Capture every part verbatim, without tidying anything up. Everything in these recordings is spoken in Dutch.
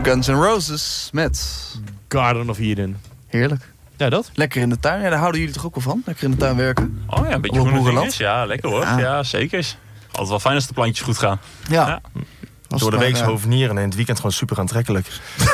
Guns N' Roses met Garden of Eden. Heerlijk. Ja, dat? Lekker in de tuin. Ja, daar houden jullie toch ook wel van? Lekker in de tuin werken? Oh ja, een beetje groene dingetjes. Ja, lekker hoor. Ja, ja zeker. Altijd wel fijn als de plantjes goed gaan. Ja. ja. Door de week hovenieren en in het weekend gewoon super aantrekkelijk.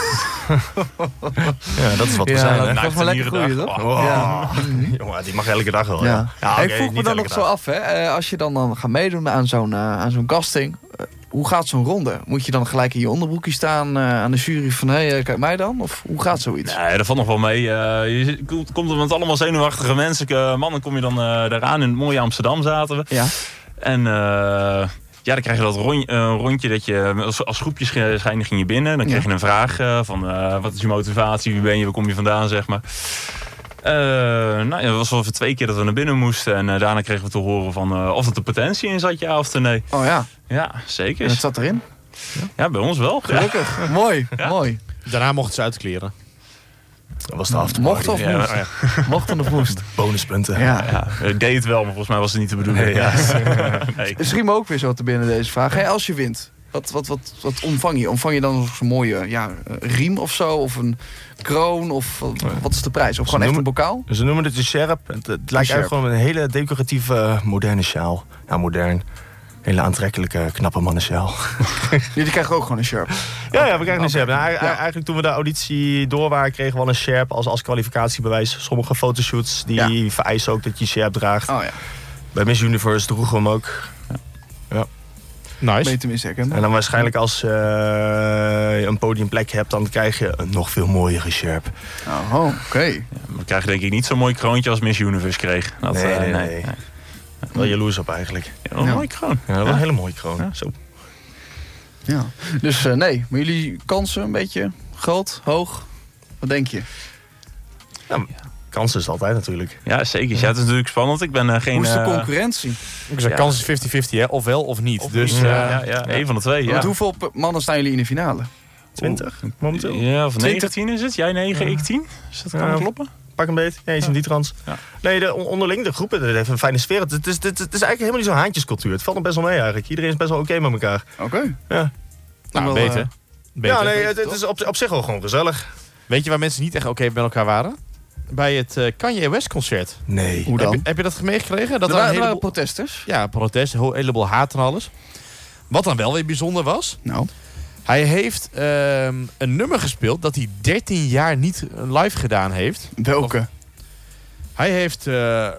Ja, dat is wat we ja, zijn. Dat hè? was wel lekker groeien, toch? Wow. Ja. Jongen, die mag elke dag wel. Ja. Ja. Ja, hey, okay, ik vroeg me dan nog zo af, hè? Uh, als je dan, dan gaat meedoen aan zo'n uh, aan zo'n casting, uh, hoe gaat zo'n ronde? Moet je dan gelijk in je onderbroekje staan uh, aan de jury van, hé, hey, kijk mij dan? Of hoe gaat zoiets? Nee, dat valt nog wel mee. Uh, je komt er met allemaal zenuwachtige mensen. Uh, mannen kom je dan uh, daaraan. In het mooie Amsterdam zaten we. Ja. En uh, ja, dan krijg je dat rond, uh, rondje dat je als, als groepjes ging je binnen. Dan krijg je een vraag uh, van uh, wat is je motivatie? Wie ben je? Waar kom je vandaan? Zeg maar. Uh, nou, ja, het was wel voor twee keer dat we naar binnen moesten. En uh, daarna kregen we te horen van uh, of het er potentie in zat, ja of nee. Oh ja. Ja, zeker. En het zat erin? Ja, ja bij ons wel. Gelukkig. Ja. Mooi, ja. mooi. Daarna mochten ze uitkleren. Dat was de afterparty. Mocht of moest? Ja, ja. Mocht of moest? Bonuspunten. Ja. Ja, ik deed het wel, maar volgens mij was het niet te bedoelen. Nee, ja. nee. Er schiet me ook weer zo te binnen deze vraag. Hey, als je wint, wat, wat, wat, wat ontvang je? Ontvang je dan zo'n mooie ja, riem of zo? Of een kroon? Of wat is de prijs? Of ze gewoon noemen, echt een bokaal? Ze noemen het een sjerp. Het, het lijkt eigenlijk gewoon een hele decoratieve, uh, moderne sjaal. Ja, modern. Hele aantrekkelijke, knappe mannensjaal. Jullie krijgen ook gewoon een sjerp? Ja, ja, we krijgen een sjerp. Nou, ja. Eigenlijk toen we de auditie door waren, kregen we al een sjerp als, als kwalificatiebewijs. Sommige fotoshoots die ja. vereisen ook dat je sjerp draagt. Oh, ja. Bij Miss Universe droegen we hem ook. Ja. ja. Nice. Ben je tenminste herkenbaar. En dan waarschijnlijk als je uh, een podiumplek hebt, dan krijg je een nog veel mooiere sjerp. Oh, oké. Okay. Ja, we krijgen denk ik niet zo'n mooi kroontje als Miss Universe kreeg. Dat, nee, uh, nee, nee, nee. nee. Wel jaloers op eigenlijk. Ja, een ja. mooie kroon. Ja, wel ja. een hele mooie kroon. Ja. Zo. Ja. Dus uh, nee, maar jullie kansen een beetje groot, hoog? Wat denk je? Ja, kans is altijd natuurlijk. Ja, zeker. Ja, het is natuurlijk spannend. Ik ben uh, geen... Hoe is de uh, concurrentie? Ik zeg, ja. Kans is vijftig vijftig, hè? Ofwel of niet. Of dus, niet. Uh, ja, ja, ja, één van de twee. Ja. Met hoeveel mannen staan jullie in de finale? twintig momenteel. Ja, of negentien is het. Jij negen, ja. ik tien. Dus dat kan ja. kloppen. Pak een beet. Ja, je ziet die trans. Ja. Nee, de, onderling, de groepen, dat heeft een fijne sfeer. Het is, het, is, het is eigenlijk helemaal niet zo'n haantjescultuur. Het valt nog best wel mee eigenlijk. Iedereen is best wel oké okay met elkaar. Oké. Okay. Ja. Nou, wel, beter. Uh, beter. Ja, nee, het, het is op, op zich wel gewoon gezellig. Weet je waar mensen niet echt oké okay met elkaar waren? Bij het uh, Kanye West concert. Nee. Hoe dan? Heb je, heb je dat meegekregen? Dat er waren, een heleboel... waren protesters. Ja, protest, een heleboel haat en alles. Wat dan wel weer bijzonder was... Nou... Hij heeft uh, een nummer gespeeld dat hij dertien jaar niet live gedaan heeft. Welke? Of, hij heeft uh,